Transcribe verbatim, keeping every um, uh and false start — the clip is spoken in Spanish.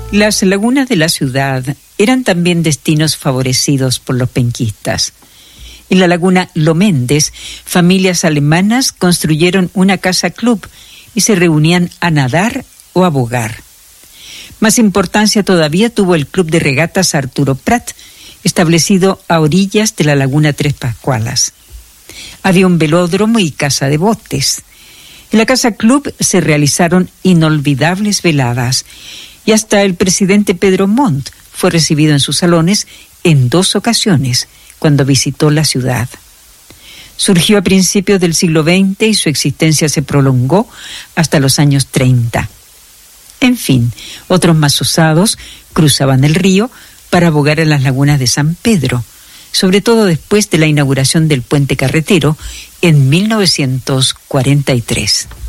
Las lagunas de la ciudad eran también destinos favorecidos por los penquistas. En la laguna Lo Méndez, familias alemanas construyeron una casa club y se reunían a nadar o a bogar. Más importancia todavía tuvo el Club de Regatas Arturo Prat, establecido a orillas de la laguna Tres Pascualas. Había un velódromo y casa de botes. En la casa club se realizaron inolvidables veladas y hasta el presidente Pedro Montt fue recibido en sus salones en dos ocasiones cuando visitó la ciudad. Surgió a principios del siglo veinte y su existencia se prolongó hasta los años treinta. En fin, otros más osados cruzaban el río para bogar en las lagunas de San Pedro, sobre todo después de la inauguración del puente carretero en mil novecientos cuarenta y tres.